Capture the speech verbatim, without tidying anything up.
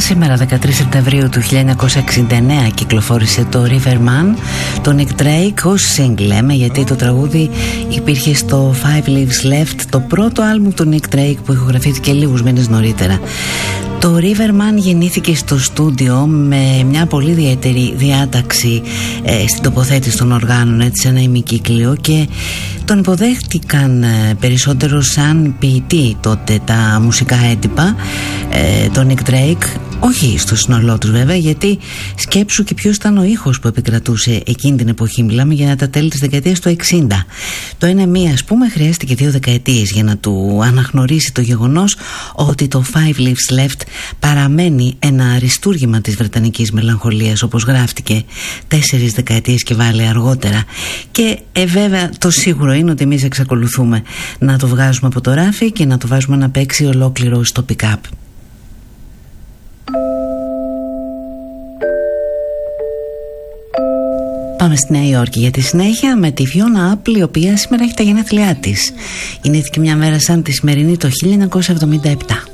σήμερα δεκατρείς Σεπτεμβρίου του χίλια εννιακόσια εξήντα εννέα κυκλοφόρησε το Riverman, το Nick Drake ως single, λέμε, γιατί το τραγούδι υπήρχε στο Five Leaves Left, το πρώτο άλμπουμ του Nick Drake που ηχογραφήθηκε λίγους μήνες νωρίτερα. Το Riverman γεννήθηκε στο στούντιο με μια πολύ ιδιαίτερη διάταξη ε, στην τοποθέτηση των οργάνων, έτσι, σε ένα ημικύκλιο, και τον υποδέχτηκαν ε, περισσότερο σαν ποιητή τότε τα μουσικά έντυπα, ε, τον Nick Drake, όχι στο σύνολό τους βέβαια, γιατί σκέψου και ποιος ήταν ο ήχος που επικρατούσε εκείνη την εποχή. Μιλάμε για τα τέλη της δεκαετίας του εξήντα. Το εν εμ ι, ας πούμε, χρειάστηκε δύο δεκαετίες για να του αναγνωρίσει το γεγονός ότι το Five Leaves Left παραμένει ένα αριστούργημα της βρετανικής μελαγχολίας, όπως γράφτηκε τέσσερις δεκαετίες και βάλε αργότερα. Και ε, βέβαια το σίγουρο είναι ότι εμείς εξακολουθούμε να το βγάζουμε από το ράφι και να το βάζουμε να παίξει ολόκληρο στο pick-up. Πάμε στη Νέα Υόρκη για τη συνέχεια με τη Fiona Apple, η οποία σήμερα έχει τα γενέθλιά της. Είναι και μια μέρα σαν τη σημερινή το χίλια εννιακόσια εβδομήντα επτά.